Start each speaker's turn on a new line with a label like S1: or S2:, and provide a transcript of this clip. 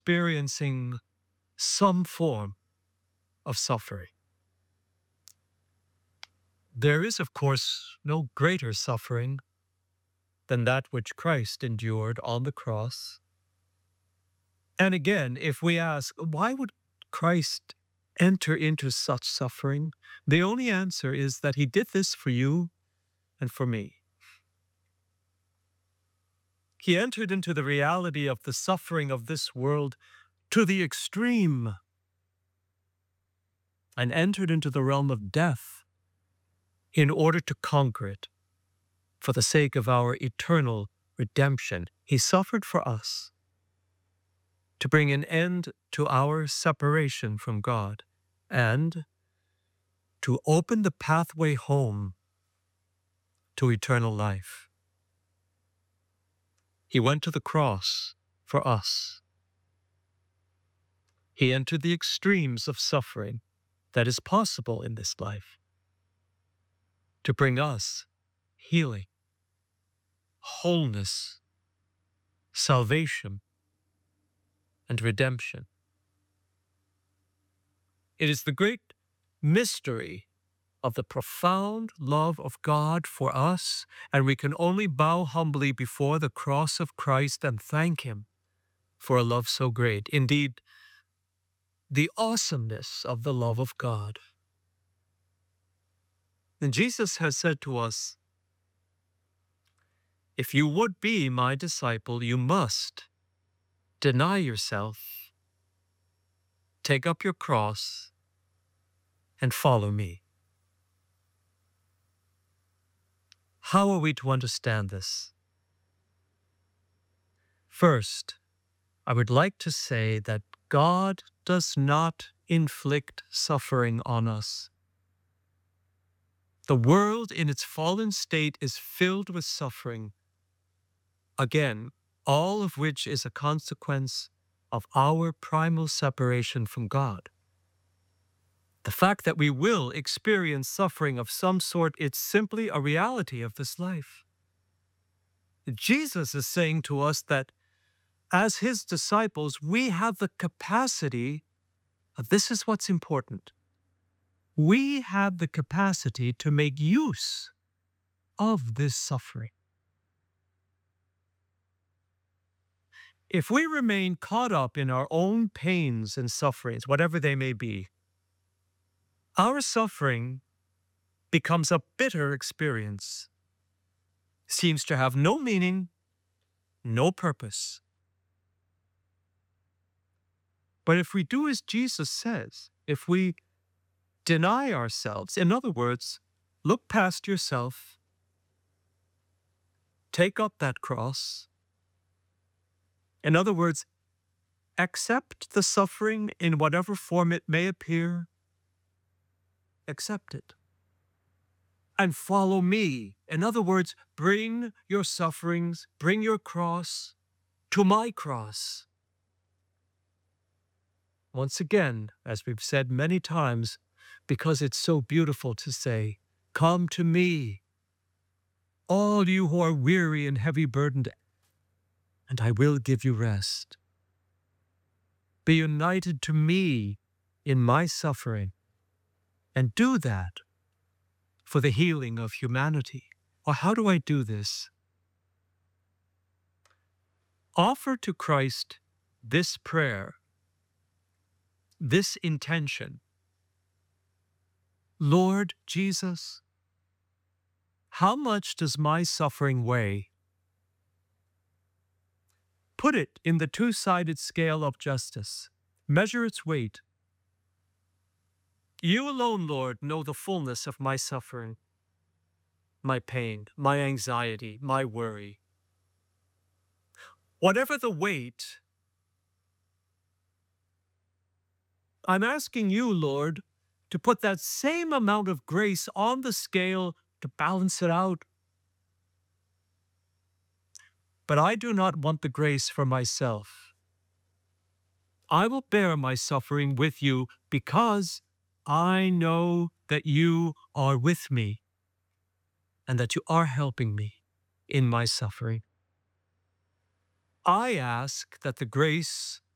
S1: experiencing some form of suffering. There is, of course, no greater suffering than that which Christ endured on the cross. And again, if we ask, why would Christ enter into such suffering? The only answer is that he did this for you and for me. He entered into the reality of the suffering of this world to the extreme and entered into the realm of death in order to conquer it for the sake of our eternal redemption. He suffered for us to bring an end to our separation from God and to open the pathway home to eternal life. He went to the cross for us. He entered the extremes of suffering that is possible in this life to bring us healing, wholeness, salvation, and redemption. It is the great mystery of the profound love of God for us, and we can only bow humbly before the cross of Christ and thank him for a love so great. Indeed, the awesomeness of the love of God. And Jesus has said to us, if you would be my disciple, you must deny yourself, take up your cross, and follow me. How are we to understand this? First, I would like to say that God does not inflict suffering on us. The world in its fallen state is filled with suffering. Again, all of which is a consequence of our primal separation from God. The fact that we will experience suffering of some sort, it's simply a reality of this life. Jesus is saying to us that as his disciples, we have the capacity, this is what's important, we have the capacity to make use of this suffering. If we remain caught up in our own pains and sufferings, whatever they may be, our suffering becomes a bitter experience, seems to have no meaning, no purpose. But if we do as Jesus says, if we deny ourselves, in other words, look past yourself, take up that cross, in other words, accept the suffering in whatever form it may appear, accept it, and follow me. In other words, bring your sufferings, bring your cross to my cross. Once again, as we've said many times, because it's so beautiful to say, come to me, all you who are weary and heavy burdened, and I will give you rest. Be united to me in my suffering, and do that for the healing of humanity. Or how do I do this? Offer to Christ this prayer, this intention. Lord Jesus, how much does my suffering weigh? Put it in the two-sided scale of justice. Measure its weight. You alone, Lord, know the fullness of my suffering, my pain, my anxiety, my worry. Whatever the weight, I'm asking you, Lord, to put that same amount of grace on the scale to balance it out. But I do not want the grace for myself. I will bear my suffering with you because I know that you are with me and that you are helping me in my suffering. I ask that the grace